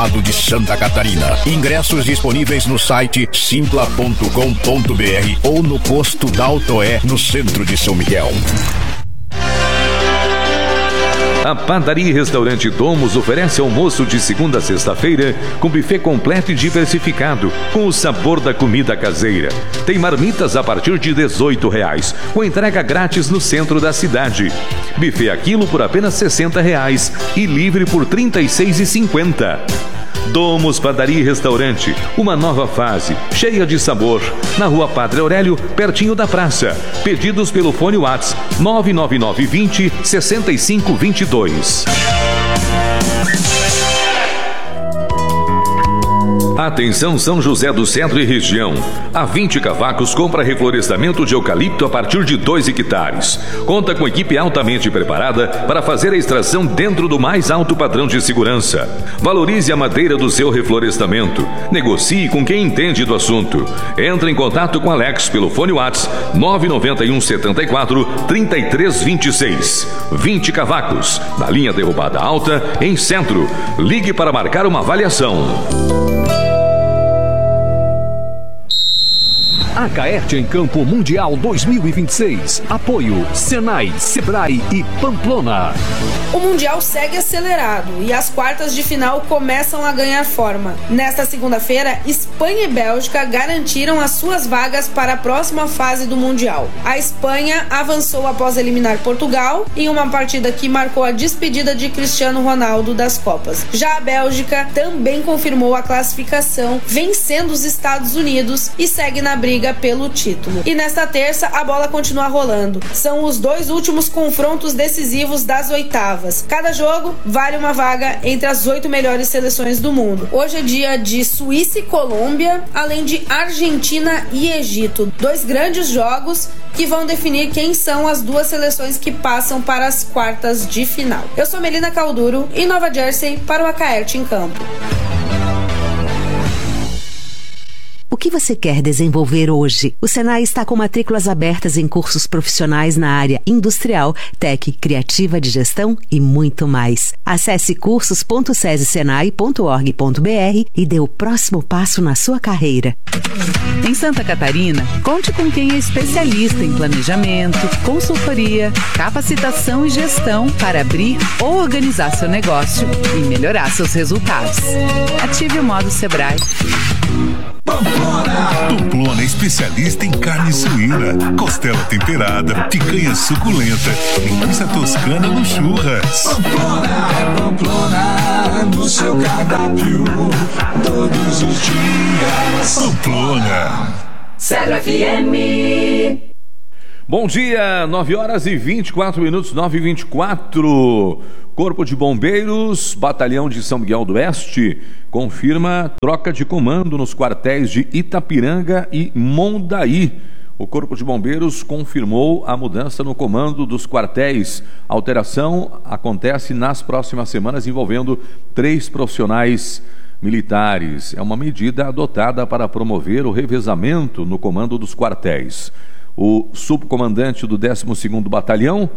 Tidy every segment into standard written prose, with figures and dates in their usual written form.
estado de Santa Catarina. Ingressos disponíveis no site simpla.com.br ou no posto da Autoé, no centro de São Miguel. A Padaria e Restaurante Domus oferece almoço de segunda a sexta-feira com buffet completo e diversificado, com o sabor da comida caseira. Tem marmitas a partir de R$18, com entrega grátis no centro da cidade. Buffet a quilo por apenas R$60 e livre por R$36,50. Domus Padaria e Restaurante, uma nova fase, cheia de sabor. Na Rua Padre Aurélio, pertinho da praça. Pedidos pelo fone WhatsApp 999 20 65 22. Atenção São José do Centro e região. A 20 Cavacos compra reflorestamento de eucalipto a partir de 2 hectares. Conta com equipe altamente preparada para fazer a extração dentro do mais alto padrão de segurança. Valorize a madeira do seu reflorestamento. Negocie com quem entende do assunto. Entre em contato com Alex pelo fone WhatsApp 991 74 33 26. 20 Cavacos, na linha Derrubada Alta, em Centro. Ligue para marcar uma avaliação. A Caerte em Campo Mundial 2026. Apoio Senai, Sebrae e Pamplona. O Mundial segue acelerado e as quartas de final começam a ganhar forma. Nesta segunda-feira, Espanha e Bélgica garantiram as suas vagas para a próxima fase do Mundial. A Espanha avançou após eliminar Portugal em uma partida que marcou a despedida de Cristiano Ronaldo das Copas. Já a Bélgica também confirmou a classificação, vencendo os Estados Unidos e segue na briga pelo título. E nesta terça, a bola continua rolando. São os 2 últimos confrontos decisivos das oitavas. Cada jogo vale uma vaga entre as 8 melhores seleções do mundo. Hoje é dia de Suíça e Colômbia, além de Argentina e Egito. 2 grandes jogos que vão definir quem são as 2 seleções que passam para as quartas de final. Eu sou Melina Calduro, em Nova Jersey, para o Acaerte em Campo. O que você quer desenvolver hoje? O Senai está com matrículas abertas em cursos profissionais na área industrial, tech, criativa de gestão e muito mais. Acesse cursos.sesesenai.org.br e dê o próximo passo na sua carreira. Em Santa Catarina, conte com quem é especialista em planejamento, consultoria, capacitação e gestão para abrir ou organizar seu negócio e melhorar seus resultados. Ative o modo Sebrae. Pamplona é especialista em carne suína, costela temperada, picanha suculenta, linguiça toscana no churras. Pamplona, no seu cardápio, todos os dias. Pamplona. Zero FM. Bom dia, 9h24, 9h24. Corpo de Bombeiros, Batalhão de São Miguel do Oeste, confirma troca de comando nos quartéis de Itapiranga e Mondaí. O Corpo de Bombeiros confirmou a mudança no comando dos quartéis. A alteração acontece nas próximas semanas, envolvendo 3 profissionais militares. É uma medida adotada para promover o revezamento no comando dos quartéis. O subcomandante do 12º Batalhão,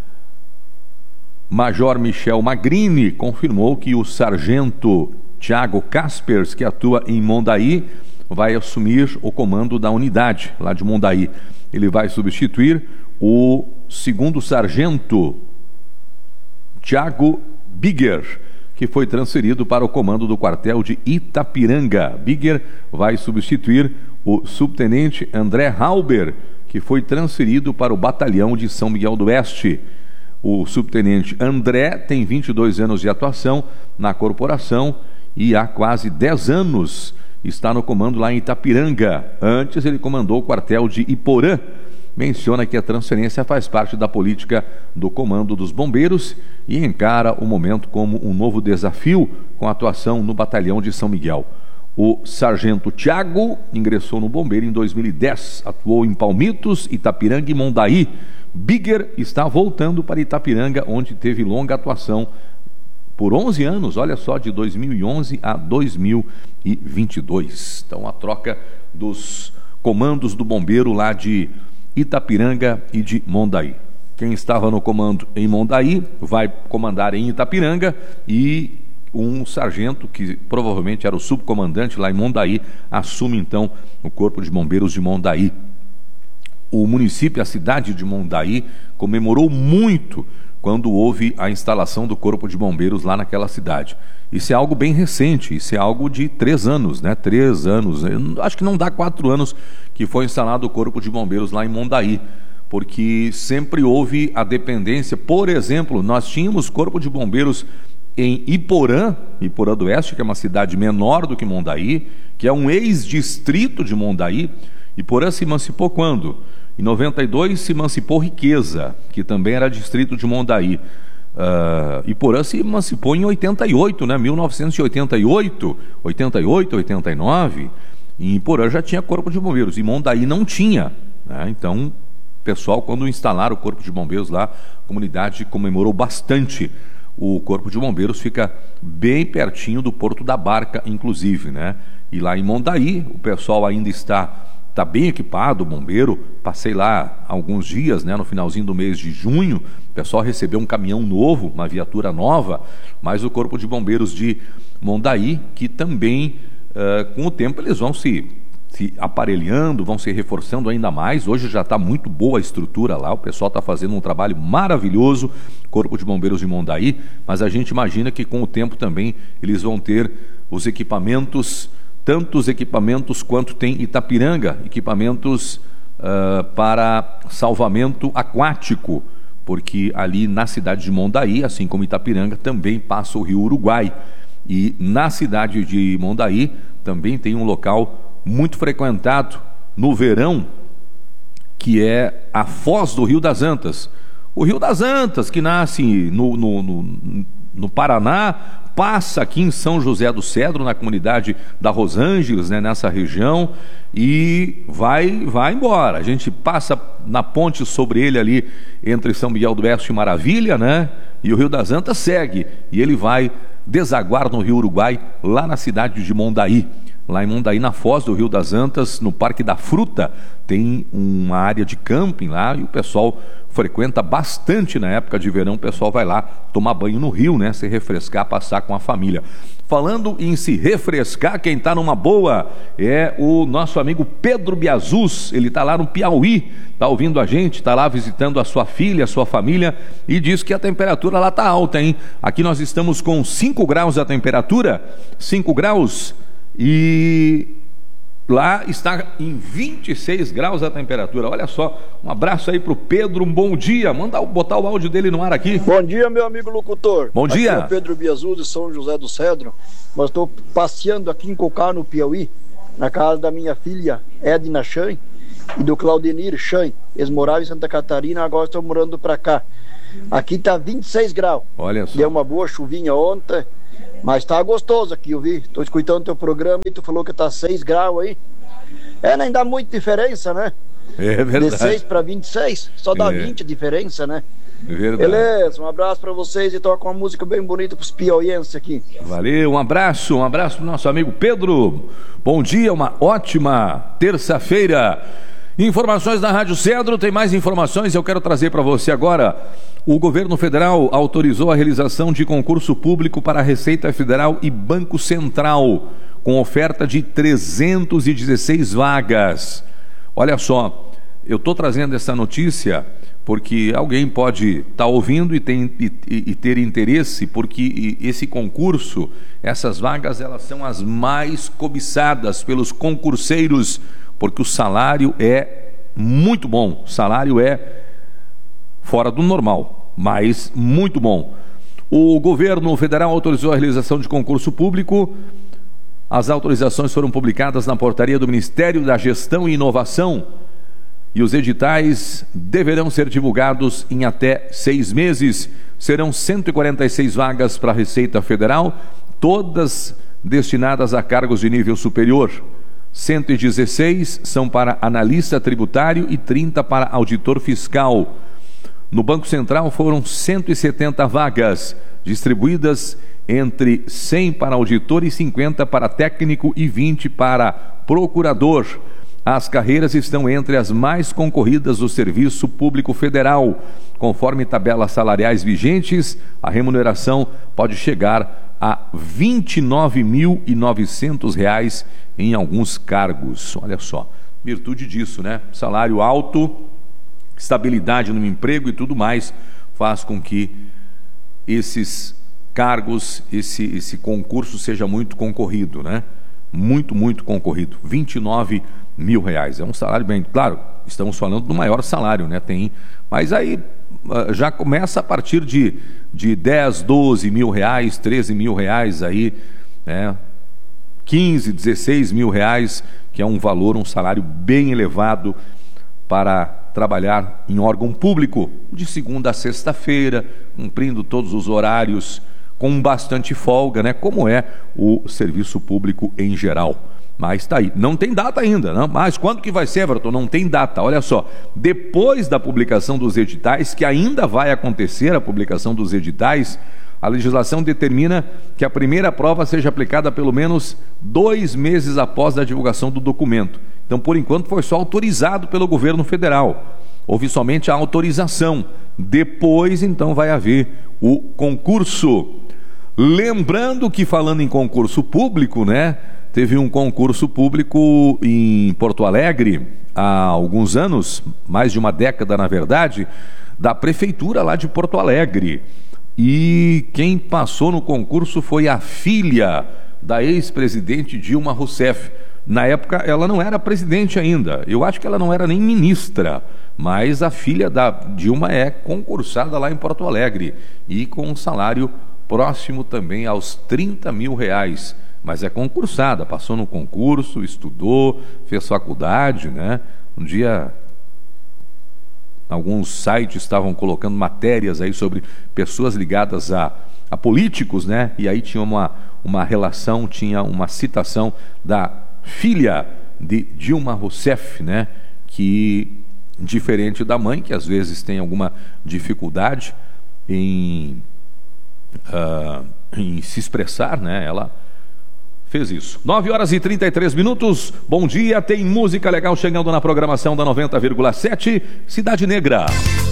Major Michel Magrini, confirmou que o sargento Tiago Caspers, que atua em Mondaí, vai assumir o comando da unidade lá de Mondaí. Ele vai substituir o 2º sargento Tiago Bigger, que foi transferido para o comando do quartel de Itapiranga. Bigger vai substituir o subtenente André Halber, que foi transferido para o batalhão de São Miguel do Oeste. O subtenente André tem 22 anos de atuação na corporação e há quase 10 anos está no comando lá em Itapiranga. Antes ele comandou o quartel de Iporã. Menciona que a transferência faz parte da política do comando dos bombeiros e encara o momento como um novo desafio com a atuação no batalhão de São Miguel. O sargento Tiago ingressou no bombeiro em 2010, atuou em Palmitos, Itapiranga e Mondaí. Bigger está voltando para Itapiranga, onde teve longa atuação por 11 anos, olha só, de 2011 a 2022. Então, a troca dos comandos do bombeiro lá de Itapiranga e de Mondaí. Quem estava no comando em Mondaí vai comandar em Itapiranga e um sargento, que provavelmente era o subcomandante lá em Mondaí, assume então o Corpo de Bombeiros de Mondaí. O município, a cidade de Mondaí, comemorou muito quando houve a instalação do Corpo de Bombeiros lá naquela cidade. Isso é algo bem recente, isso é algo de 3 anos, né? 3 anos, eu acho que não dá 4 anos que foi instalado o Corpo de Bombeiros lá em Mondaí, porque sempre houve a dependência. Por exemplo, nós tínhamos Corpo de Bombeiros em Iporã do Oeste, que é uma cidade menor do que Mondaí, que é um ex-distrito de Mondaí. Iporã se emancipou quando? Em 92 se emancipou Riqueza, que também era distrito de Mondaí. Iporã se emancipou em 88, né? 1988, 88, 89. Em Iporã já tinha Corpo de Bombeiros, e Mondaí não tinha, né? Então, pessoal, quando instalaram o Corpo de Bombeiros lá, a comunidade comemorou bastante. O Corpo de Bombeiros fica bem pertinho do Porto da Barca, inclusive, né? E lá em Mondaí, o pessoal ainda está bem equipado, o bombeiro. Passei lá alguns dias, né, no finalzinho do mês de junho. O pessoal recebeu um caminhão novo, uma viatura nova, mas o Corpo de Bombeiros de Mondaí, que também, com o tempo, eles vão se aparelhando, vão se reforçando ainda mais. Hoje já está muito boa a estrutura lá, o pessoal está fazendo um trabalho maravilhoso, Corpo de Bombeiros de Mondaí, mas a gente imagina que com o tempo também eles vão ter os equipamentos, tantos equipamentos quanto tem Itapiranga, equipamentos para salvamento aquático, porque ali na cidade de Mondaí, assim como Itapiranga, também passa o rio Uruguai, e na cidade de Mondaí também tem um local muito frequentado no verão, que é a foz do Rio das Antas. O Rio das Antas, que nasce no Paraná, passa aqui em São José do Cedro, na comunidade da Rosângels, né, nessa região, e vai embora. A gente passa na ponte sobre ele ali, entre São Miguel do Oeste e Maravilha, né, e o Rio das Antas segue, e ele vai desaguar no Rio Uruguai, lá na cidade de Mondaí. Lá em Mondaí, na foz do Rio das Antas, no Parque da Fruta, tem uma área de camping lá, e o pessoal frequenta bastante na época de verão. O pessoal vai lá tomar banho no rio, né, se refrescar, passar com a família. Falando em se refrescar, quem está numa boa é o nosso amigo Pedro Biazus. Ele está lá no Piauí, está ouvindo a gente, está lá visitando a sua filha, a sua família, e diz que a temperatura lá está alta, hein? Aqui nós estamos com 5 graus a temperatura, 5 graus, e lá está em 26 graus a temperatura. Olha só, um abraço aí pro Pedro, um bom dia. Botar o áudio dele no ar aqui. Bom dia, meu amigo locutor. Bom dia. Aqui é o Pedro Biazus, de São José do Cedro. Mas estou passeando aqui em Cocá, no Piauí, na casa da minha filha Edna Chan e do Claudenir Chan. Eles moravam em Santa Catarina, agora estão morando para cá. Aqui tá 26 graus. Olha só. Deu uma boa chuvinha ontem, mas tá gostoso aqui, eu vi. Tô escutando teu programa e tu falou que tá 6 graus aí. Nem dá muita diferença, né? É verdade. De 6 para 26, só dá 20 a diferença, né? É verdade. Beleza, um abraço para vocês e toca uma música bem bonita pros piauienses aqui. Valeu, um abraço pro nosso amigo Pedro. Bom dia, uma ótima terça-feira. Informações da Rádio Cedro, tem mais informações, eu quero trazer para você agora. O governo federal autorizou a realização de concurso público para a Receita Federal e Banco Central, com oferta de 316 vagas. Olha só, eu estou trazendo essa notícia porque alguém pode estar ouvindo e ter interesse, porque esse concurso, essas vagas, elas são as mais cobiçadas pelos concurseiros, porque o salário é muito bom, o salário é fora do normal, mas muito bom. O governo federal autorizou a realização de concurso público. As autorizações foram publicadas na portaria do Ministério da Gestão e Inovação e os editais deverão ser divulgados em até 6 meses. Serão 146 vagas para a Receita Federal, todas destinadas a cargos de nível superior. 116 são para analista tributário e 30 para auditor fiscal. No Banco Central foram 170 vagas, distribuídas entre 100 para auditor e 50 para técnico e 20 para procurador. As carreiras estão entre as mais concorridas do Serviço Público Federal. Conforme tabelas salariais vigentes, a remuneração pode chegar a R$ 29.900 em alguns cargos. Olha só, virtude disso, né? Salário alto, estabilidade no emprego e tudo mais, faz com que esses cargos, esse concurso seja muito concorrido, né? Muito concorrido. R$ 29.000. É um salário bem... Claro, estamos falando do maior salário, né? Mas aí já começa a partir de 10, 12 mil reais, 13 mil reais aí, né? 15, 16 mil reais, que é um valor, um salário bem elevado para trabalhar em órgão público, de segunda a sexta-feira, cumprindo todos os horários, com bastante folga, né? Como é o serviço público em geral. Mas está aí, não tem data ainda, não? Mas quando que vai ser, Everton? Não tem data. Olha só, depois da publicação dos editais, que ainda vai acontecer a publicação dos editais, a legislação determina que a primeira prova seja aplicada pelo menos 2 meses após a divulgação do documento. Então, por enquanto, foi só autorizado pelo governo federal. Houve somente a autorização. Depois, então, vai haver o concurso. Lembrando que, falando em concurso público, né? Teve um concurso público em Porto Alegre há alguns anos, mais de uma década, na verdade, da prefeitura lá de Porto Alegre. E quem passou no concurso foi a filha da ex-presidente Dilma Rousseff. Na época, ela não era presidente ainda. Eu acho que ela não era nem ministra. Mas a filha da Dilma é concursada lá em Porto Alegre. E com um salário próximo também aos 30 mil reais. Mas é concursada, passou no concurso, estudou, fez faculdade, né? Um dia, alguns sites estavam colocando matérias aí sobre pessoas ligadas a políticos, né? E aí tinha uma relação, tinha uma citação da filha de Dilma Rousseff, né? Que, diferente da mãe, que às vezes tem alguma dificuldade em se expressar, né? Ela fez isso. 9h33. Bom dia, tem música legal chegando na programação da 90,7 Cidade Negra.